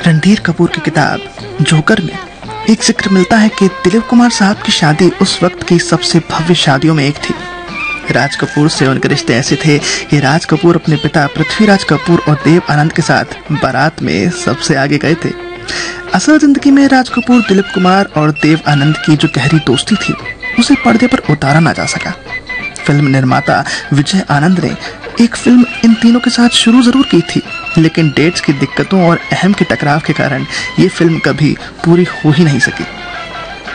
रणधीर कपूर की किताब जोकर में एक जिक्र मिलता है कि दिलीप कुमार साहब की शादी उस वक्त की सबसे भव्य शादियों में एक थी। राज कपूर से उनके रिश्ते ऐसे थे कि राज कपूर अपने पिता पृथ्वीराज कपूर और देव आनंद के साथ बारात में सबसे आगे गए थे। असल जिंदगी में राज कपूर, दिलीप कुमार और देव आनंद की जो गहरी दोस्ती थी उसे पर्दे पर उतारा ना जा सका। फिल्म निर्माता विजय आनंद ने एक फिल्म इन तीनों के साथ शुरू जरूर की थी, लेकिन डेट्स की दिक्कतों और अहम के टकराव के कारण ये फिल्म कभी पूरी हो ही नहीं सकी।